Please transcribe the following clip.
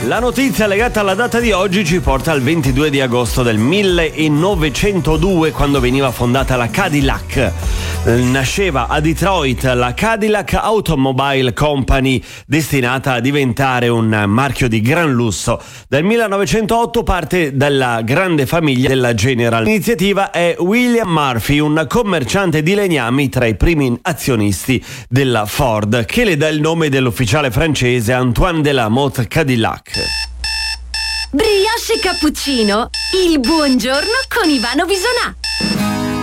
La notizia legata alla data di oggi ci porta al 22 di agosto del 1902, quando veniva fondata la Cadillac. Nasceva a Detroit la Cadillac Automobile Company, destinata a diventare un marchio di gran lusso. Dal 1908 parte dalla grande famiglia della General. L'iniziativa è William Murphy, un commerciante di legnami tra i primi azionisti della Ford, che le dà il nome dell'ufficiale francese Antoine de la Motte Cadillac. Brioche e cappuccino, il buongiorno con Ivano Bisonà.